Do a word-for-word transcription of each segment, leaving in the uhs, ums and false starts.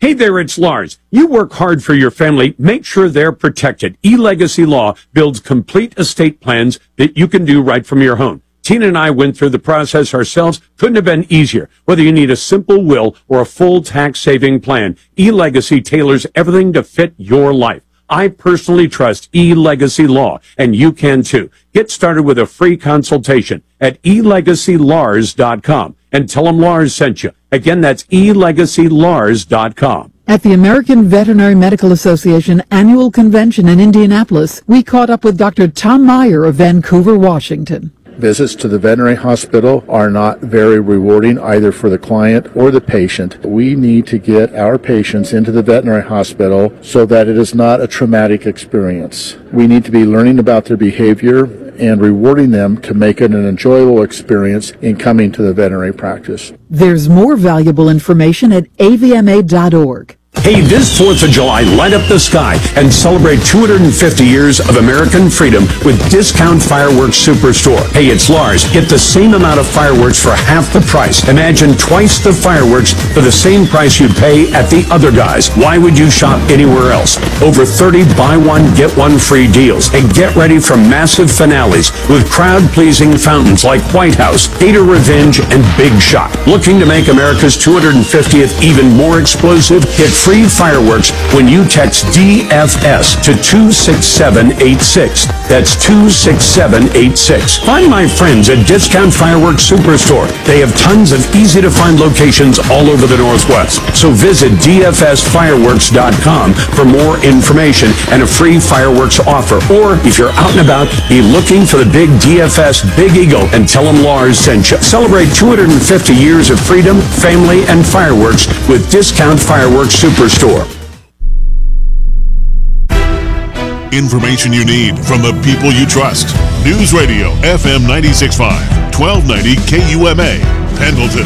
Hey there, it's Lars. You work hard for your family. Make sure they're protected. eLegacy Law builds complete estate plans that you can do right from your home. Tina and I went through the process ourselves. Couldn't have been easier. Whether you need a simple will or a full tax-saving plan, eLegacy tailors everything to fit your life. I personally trust eLegacy Law, and you can too. Get started with a free consultation at e legacy lars dot com and tell them Lars sent you. Again, that's e legacy lars dot com. At the American Veterinary Medical Association annual convention in Indianapolis, we caught up with Doctor Tom Meyer of Vancouver, Washington. Visits to the veterinary hospital are not very rewarding either for the client or the patient. We need to get our patients into the veterinary hospital so that it is not a traumatic experience. We need to be learning about their behavior and rewarding them to make it an enjoyable experience in coming to the veterinary practice. There's more valuable information at a v m a dot org. Hey, this fourth of July, light up the sky and celebrate two hundred fifty years of American freedom with Discount Fireworks Superstore. Hey, it's Lars. Get the same amount of fireworks for half the price. Imagine twice the fireworks for the same price you'd pay at the other guys. Why would you shop anywhere else? Over thirty buy one, get one free deals. And get ready for massive finales with crowd-pleasing fountains like White House, Gator Revenge, and Big Shot. Looking to make America's two hundred fiftieth even more explosive? Get free fireworks when you text D F S to two six seven eight six. That's two six seven eight six. Find my friends at Discount Fireworks Superstore. They have tons of easy-to-find locations all over the Northwest. So visit d f s fireworks dot com for more information and a free fireworks offer. Or if you're out and about, be looking for the big D F S Big Eagle and tell them Lars sent you. Celebrate two hundred fifty years of freedom, family, and fireworks with Discount Fireworks Superstore. Information you need from the people you trust. News Radio F M ninety-six point five, twelve ninety K U M A, Pendleton.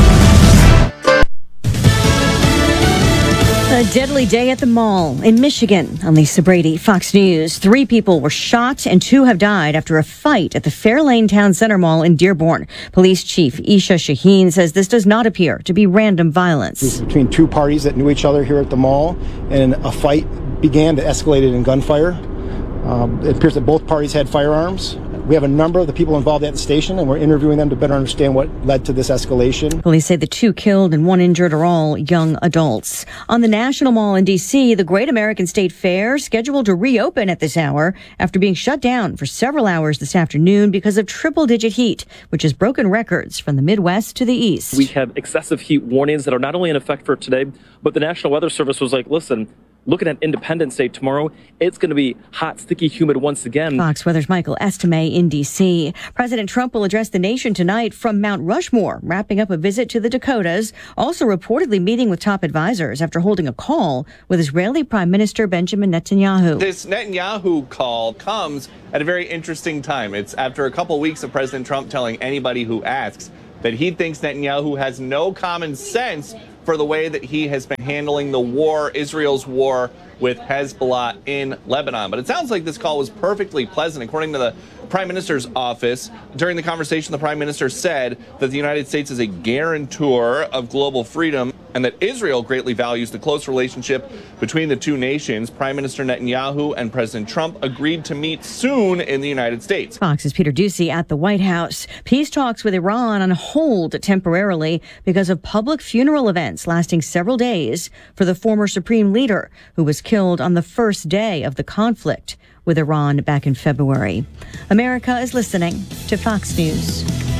A deadly day at the mall in Michigan. I'm Lisa Brady, Fox News. Three people were shot and two have died after a fight at the Fairlane Town Center Mall in Dearborn. Police Chief Isha Shaheen says this does not appear to be random violence. It was between two parties that knew each other here at the mall, and a fight began that escalated in gunfire. Um, it appears that both parties had firearms. We have a number of the people involved at the station, and we're interviewing them to better understand what led to this escalation. Police say the two killed and one injured are all young adults. On the National Mall in D C, the Great American State Fair scheduled to reopen at this hour after being shut down for several hours this afternoon because of triple-digit heat, which has broken records from the Midwest to the East. We have excessive heat warnings that are not only in effect for today, but the National Weather Service was like, listen, looking at Independence Day tomorrow, it's going to be hot, sticky, humid once again. Fox Weather's Michael Estime in D C. President Trump will address the nation tonight from Mount Rushmore, wrapping up a visit to the Dakotas, also reportedly meeting with top advisors after holding a call with Israeli Prime Minister Benjamin Netanyahu. This Netanyahu call comes at a very interesting time. It's after a couple weeks of President Trump telling anybody who asks that he thinks Netanyahu has no common sense for the way that he has been handling the war, Israel's war with Hezbollah in Lebanon. But it sounds like this call was perfectly pleasant. According to the Prime Minister's office, during the conversation, the Prime Minister said that the United States is a guarantor of global freedom and that Israel greatly values the close relationship between the two nations. Prime Minister Netanyahu and President Trump agreed to meet soon in the United States. Fox's Peter Doocy at the White House. Peace talks with Iran on hold temporarily because of public funeral events lasting several days for the former supreme leader who was killed on the first day of the conflict with Iran back in February. America is listening to Fox News.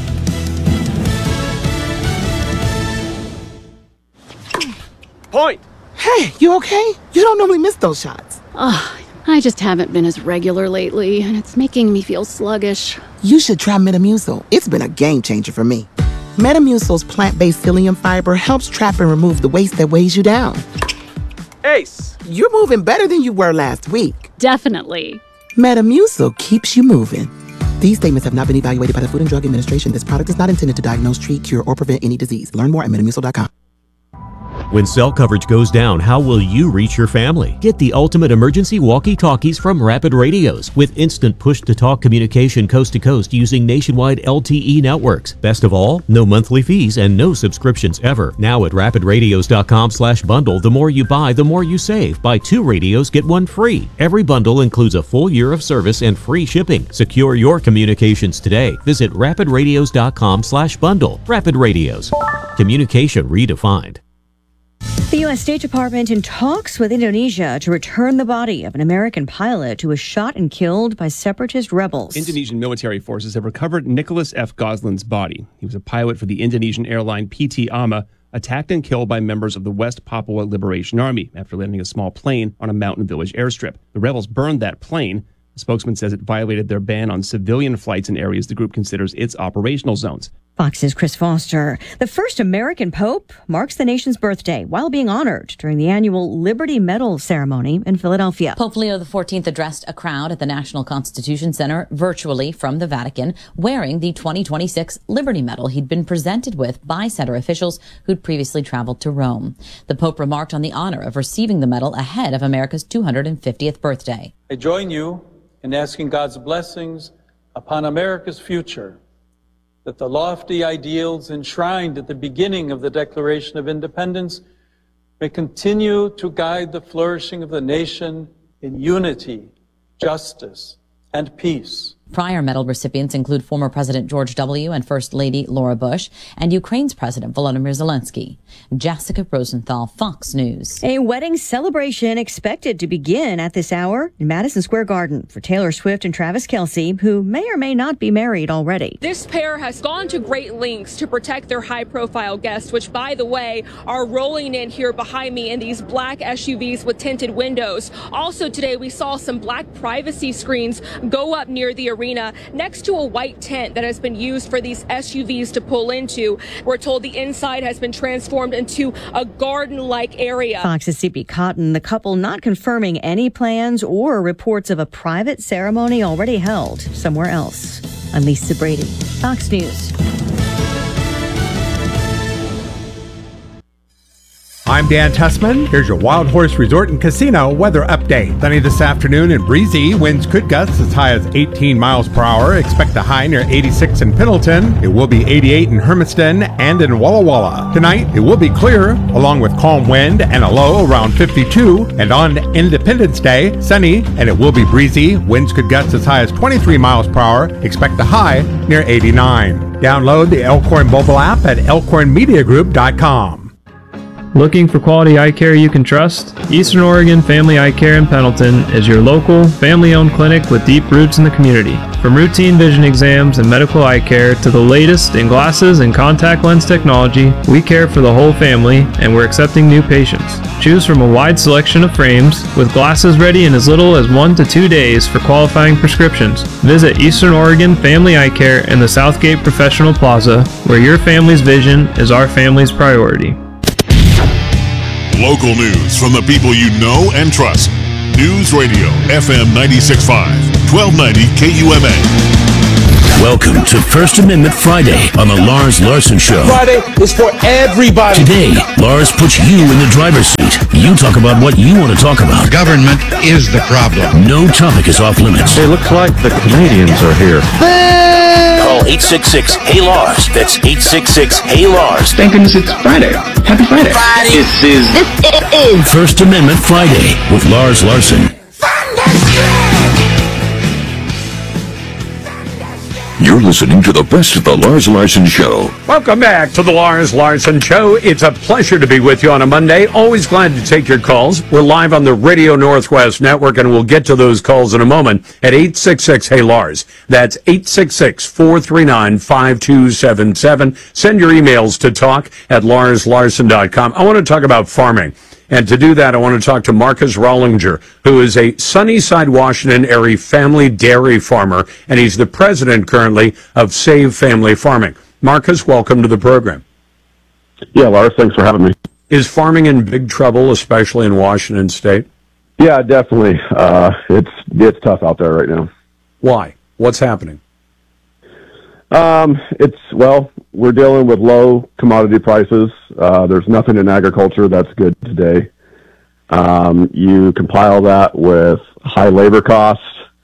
Point! Hey, you okay? You don't normally miss those shots. Ugh, I just haven't been as regular lately, and it's making me feel sluggish. You should try Metamucil. It's been a game changer for me. Metamucil's plant-based psyllium fiber helps trap and remove the waste that weighs you down. Ace! You're moving better than you were last week. Definitely. Metamucil keeps you moving. These statements have not been evaluated by the Food and Drug Administration. This product is not intended to diagnose, treat, cure, or prevent any disease. Learn more at metamucil dot com. When cell coverage goes down, how will you reach your family? Get the ultimate emergency walkie-talkies from Rapid Radios with instant push-to-talk communication coast to coast using nationwide L T E networks. Best of all, no monthly fees and no subscriptions ever. Now at rapid radios dot com slash bundle, the more you buy, the more you save. Buy two radios, get one free. Every bundle includes a full year of service and free shipping. Secure your communications today. Visit rapid radios dot com slash bundle. Rapid Radios. Communication redefined. The U S State Department in talks with Indonesia to return the body of an American pilot who was shot and killed by separatist rebels. Indonesian military forces have recovered Nicholas F. Goslin's body. He was a pilot for the Indonesian airline P T AMA, attacked and killed by members of the West Papua Liberation Army after landing a small plane on a mountain village airstrip. The rebels burned that plane. A spokesman says it violated their ban on civilian flights in areas the group considers its operational zones. Fox's Chris Foster. The first American Pope marks the nation's birthday while being honored during the annual Liberty Medal ceremony in Philadelphia. Pope Leo the fourteenth addressed a crowd at the National Constitution Center virtually from the Vatican, wearing the twenty twenty-six Liberty Medal he'd been presented with by center officials who'd previously traveled to Rome. The Pope remarked on the honor of receiving the medal ahead of America's two hundred fiftieth birthday. I join you in asking God's blessings upon America's future, that the lofty ideals enshrined at the beginning of the Declaration of Independence may continue to guide the flourishing of the nation in unity, justice, and peace. Prior medal recipients include former President George W. and First Lady Laura Bush and Ukraine's President Volodymyr Zelensky. Jessica Rosenthal, Fox News. A wedding celebration expected to begin at this hour in Madison Square Garden for Taylor Swift and Travis Kelce, who may or may not be married already. This pair has gone to great lengths to protect their high-profile guests, which, by the way, are rolling in here behind me in these black S U Vs with tinted windows. Also today, we saw some black privacy screens go up near the arena next to a white tent that has been used for these S U Vs to pull into. We're told the inside has been transformed into a garden-like area. Fox's C P Cotton, the couple not confirming any plans or reports of a private ceremony already held somewhere else. I'm Lisa Brady, Fox News. I'm Dan Tussman. Here's your Wild Horse Resort and Casino weather update. Sunny this afternoon and breezy. Winds could gust as high as eighteen miles per hour. Expect a high near eighty-six in Pendleton. It will be eighty-eight in Hermiston and in Walla Walla. Tonight, it will be clear, along with calm wind and a low around fifty-two. And on Independence Day, sunny and it will be breezy. Winds could gust as high as twenty-three miles per hour. Expect a high near eighty-nine. Download the Elkhorn mobile app at elkhorn media group dot com. Looking for quality eye care you can trust? Eastern Oregon Family Eye Care in Pendleton is your local, family-owned clinic with deep roots in the community. From routine vision exams and medical eye care to the latest in glasses and contact lens technology, we care for the whole family and we're accepting new patients. Choose from a wide selection of frames with glasses ready in as little as one to two days for qualifying prescriptions. Visit Eastern Oregon Family Eye Care in the Southgate Professional Plaza, where your family's vision is our family's priority. Local news from the people you know and trust. News Radio F M ninety-six point five, twelve ninety K U M A. Welcome to First Amendment Friday on the Lars Larson Show. Friday is for everybody. Today, Lars puts you in the driver's seat. You talk about what you want to talk about. Government is the problem. No topic is off limits. It looks like the Canadians are here. Call eight six six, H E Y, L A R S. That's eight six six, H E Y, L A R S. Thank goodness it's Friday. Happy Friday. Friday. This is... This is First Amendment Friday with Lars Larson. You're listening to the best of the Lars Larson Show. Welcome back to the Lars Larson Show. It's a pleasure to be with you on a Monday. Always glad to take your calls. We're live on the Radio Northwest Network, and we'll get to those calls in a moment at eight six six, H E Y, L A R S. That's eight six six, four three nine, five two seven seven. Send your emails to talk at lars larson dot com. I want to talk about farming. And to do that, I want to talk to Marcus Rollinger, who is a Sunnyside, Washington area family dairy farmer, and he's the president currently of Save Family Farming. Marcus, welcome to the program. Yeah, Lars, thanks for having me. Is farming in big trouble, especially in Washington State? Yeah, definitely. Uh, it's it's tough out there right now. Why? What's happening? Um, it's, well, we're dealing with low commodity prices. Uh, there's nothing in agriculture that's good today. Um, you compile that with high labor costs,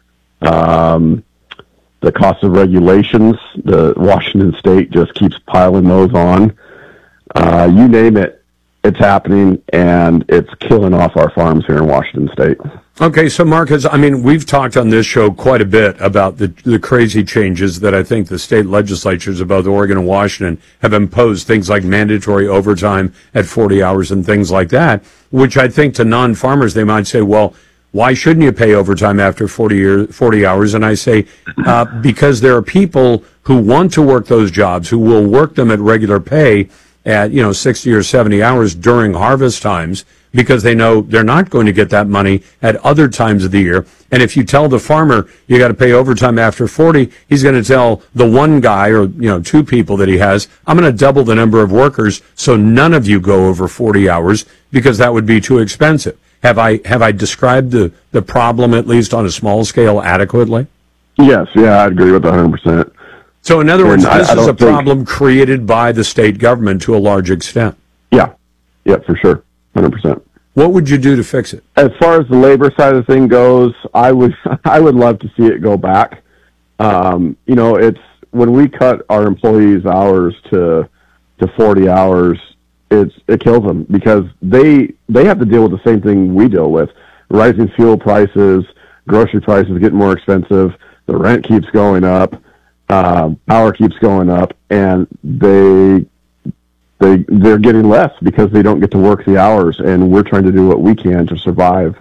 um, the cost of regulations. The Washington State just keeps piling those on. Uh, you name it, it's happening, and it's killing off our farms here in Washington State. Okay, so Marcus, I mean, we've talked on this show quite a bit about the the crazy changes that I think the state legislatures of both Oregon and Washington have imposed, things like mandatory overtime at forty hours and things like that, which I think to non-farmers, they might say, well, why shouldn't you pay overtime after forty, year, forty hours? And I say, uh, because there are people who want to work those jobs, who will work them at regular pay at, you know, sixty or seventy hours during harvest times, because they know they're not going to get that money at other times of the year. And if you tell the farmer you got to pay overtime after forty, he's going to tell the one guy or, you know, two people that he has, I'm going to double the number of workers so none of you go over forty hours, because that would be too expensive. Have I have I described the, the problem, at least on a small scale, adequately? Yes, yeah, I agree with one hundred percent. So in other words, And I- this I is a don't think- problem created by the state government to a large extent. Yeah, yeah, for sure, one hundred percent. What would you do to fix it? As far as the labor side of the thing goes, I would I would love to see it go back. Um, you know, it's when we cut our employees' hours to to forty hours, it's it kills them, because they they have to deal with the same thing we deal with: rising fuel prices, grocery prices getting more expensive, the rent keeps going up, uh, power keeps going up, and they they they're getting less because they don't get to work the hours, and we're trying to do what we can to survive.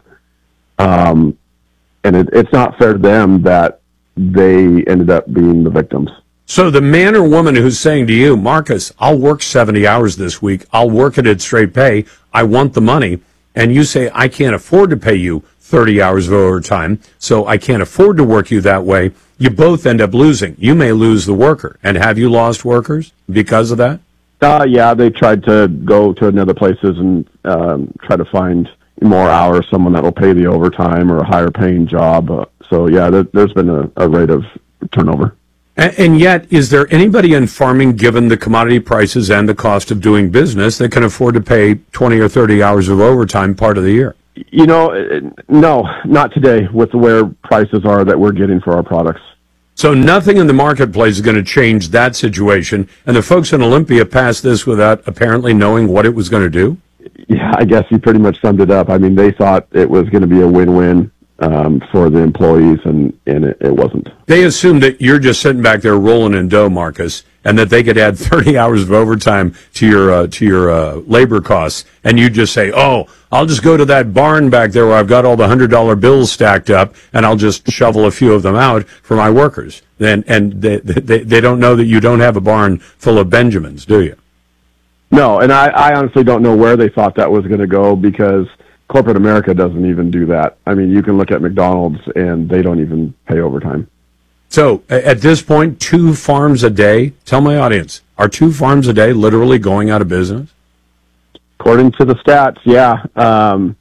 Um, and it, it's not fair to them that they ended up being the victims. So the man or woman who's saying to you, Marcus, I'll work seventy hours this week, I'll work it at straight pay, I want the money, and you say, I can't afford to pay you thirty hours of overtime, so I can't afford to work you that way, you both end up losing. You may lose the worker. And have you lost workers because of that? Uh, yeah, they tried to go to another places and um, try to find more hours, someone that will pay the overtime or a higher paying job. Uh, so, yeah, there, there's been a, a rate of turnover. And, and yet, is there anybody in farming, given the commodity prices and the cost of doing business, that can afford to pay twenty or thirty hours of overtime part of the year? You know, uh, no, not today with where prices are that we're getting for our products. So nothing in the marketplace is going to change that situation. And the folks in Olympia passed this without apparently knowing what it was going to do? Yeah, I guess you pretty much summed it up. I mean, they thought it was going to be a win-win um, for the employees, and, and it, it wasn't. They assumed that you're just sitting back there rolling in dough, Marcus, and that they could add thirty hours of overtime to your uh, to your uh, labor costs, and you just say, "Oh, I'll just go to that barn back there where I've got all the hundred dollar bills stacked up, and I'll just shovel a few of them out for my workers." Then, and they, they they don't know that you don't have a barn full of Benjamins, do you? No, and I, I honestly don't know where they thought that was going to go, because corporate America doesn't even do that. I mean, you can look at McDonald's, and they don't even pay overtime. So at this point, two farms a day, tell my audience, are two farms a day literally going out of business? According to the stats, yeah. Um,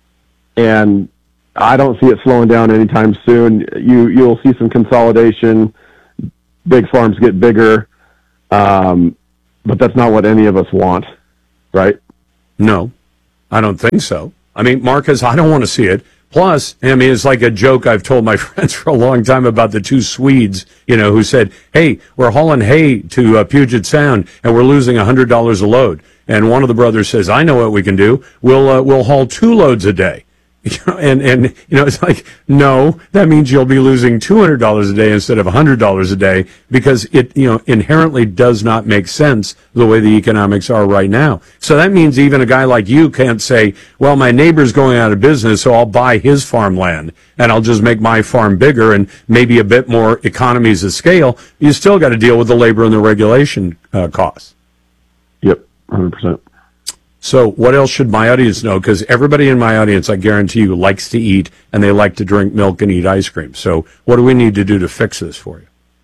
and I don't see it slowing down anytime soon. You, you'll see some consolidation. Big farms get bigger. Um, but that's not what any of us want, right? No, I don't think so. I mean, Marcus, I don't want to see it. Plus, I mean, it's like a joke I've told my friends for a long time about the two Swedes, you know, who said, hey, we're hauling hay to uh, Puget Sound and we're losing one hundred dollars a load. And one of the brothers says, I know what we can do. We'll uh, we'll haul two loads a day. and, and you know, it's like, no, that means you'll be losing two hundred dollars a day instead of one hundred dollars a day, because it, you know, inherently does not make sense the way the economics are right now. So that means even a guy like you can't say, well, my neighbor's going out of business, so I'll buy his farmland and I'll just make my farm bigger and maybe a bit more economies of scale. You still got to deal with the labor and the regulation uh, costs. Yep, one hundred percent. So what else should my audience know? Because everybody in my audience, I guarantee you, likes to eat, and they like to drink milk and eat ice cream. So what do we need to do to fix this for you?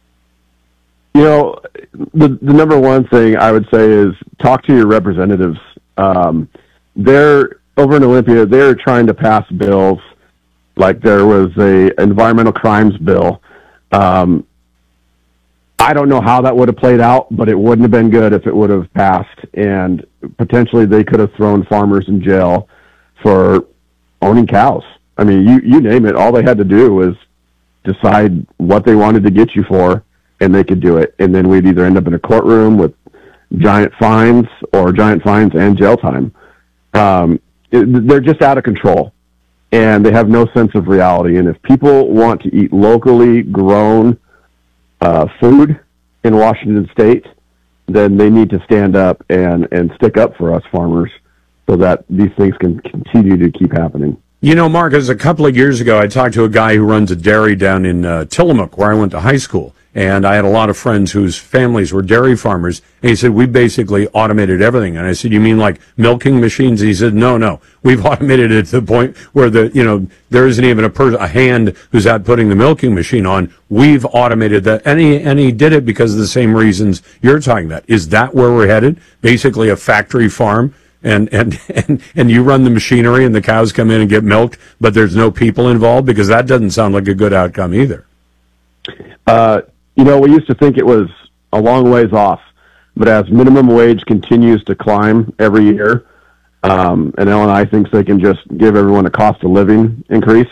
You know, the the number one thing I would say is talk to your representatives. Um, they're over in Olympia. They're trying to pass bills, like there was a environmental crimes bill. Um, I don't know how that would have played out, but it wouldn't have been good if it would have passed. And potentially they could have thrown farmers in jail for owning cows. I mean, you, you name it. All they had to do was decide what they wanted to get you for, and they could do it. And then we'd either end up in a courtroom with giant fines or giant fines and jail time. Um, it, they're just out of control, and they have no sense of reality. And if people want to eat locally grown uh, food in Washington State, then they need to stand up and, and stick up for us farmers so that these things can continue to keep happening. You know, Marcus, a couple of years ago, I talked to a guy who runs a dairy down in uh, Tillamook, where I went to high school. And I had a lot of friends whose families were dairy farmers. And he said, we basically automated everything. And I said, you mean like milking machines? He said, no, no. We've automated it to the point where the, you know, there isn't even a person, a hand who's out putting the milking machine on. We've automated that. And he, and he did it because of the same reasons you're talking about. Is that where we're headed? Basically a factory farm, and, and, and, and you run the machinery and the cows come in and get milked, but there's no people involved? Because that doesn't sound like a good outcome either. Uh, You know, we used to think it was a long ways off, but as minimum wage continues to climb every year, um, and L and I thinks they can just give everyone a cost of living increase,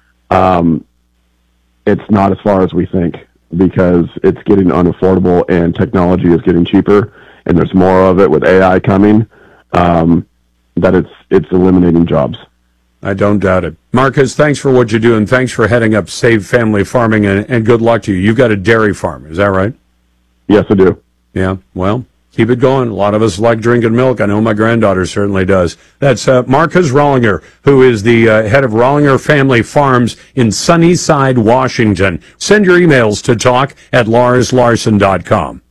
um, it's not as far as we think, because it's getting unaffordable and technology is getting cheaper, and there's more of it with A I coming, um, that it's it's eliminating jobs. I don't doubt it. Marcus, thanks for what you do, and thanks for heading up Save Family Farming, and, and good luck to you. You've got a dairy farm, is that right? Yes, I do. Yeah, well, keep it going. A lot of us like drinking milk. I know my granddaughter certainly does. That's uh, Marcus Rollinger, who is the uh, head of Rollinger Family Farms in Sunnyside, Washington. Send your emails to talk at lars larson dot com.